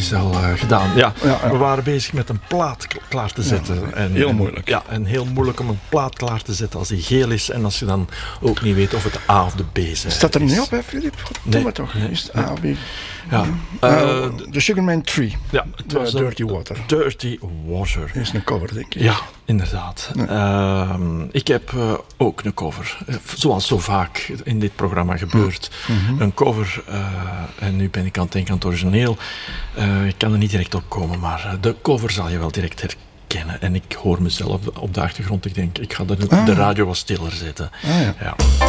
Marcel gedaan. Ja, Ja. we waren bezig met een plaat klaar te zetten. Ja, heel moeilijk. Ja, en heel moeilijk om een plaat klaar te zetten als die geel is en als je dan ook niet weet of het A of de B is. Staat er niet op, hè, Filip? Doe Nee, maar toch. nee, Is het A of B? Ja, The Sugarman Tree. ja, het was Dirty Water. Dirty Water. Dat is een cover, denk ik. Ja, inderdaad. Ik heb ook een cover. Zoals zo vaak in dit programma gebeurt. Een cover. En nu ben ik aan het denken aan het origineel. Ik kan er niet direct op komen, maar de cover zal je wel direct herkennen. En ik hoor mezelf op de achtergrond. Ik denk, ik ga de radio wat stiller zetten. Ah, ja. Ja.